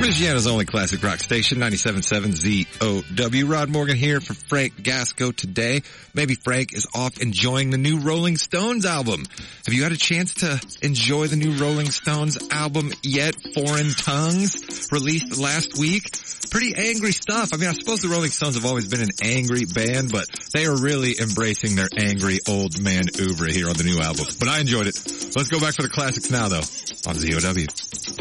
Louisiana's only classic rock station, 97.7 ZOW. Rod Morgan here for Frank Gasco today. Maybe Frank is off enjoying the new Rolling Stones album. Have you had a chance to enjoy the new Rolling Stones album yet? Foreign Tongues, released last week. Pretty angry stuff. I mean, I suppose the Rolling Stones have always been an angry band, but they are really embracing their angry old man oeuvre here on the new album. But I enjoyed it. Let's go back for the classics now, though, on ZOW.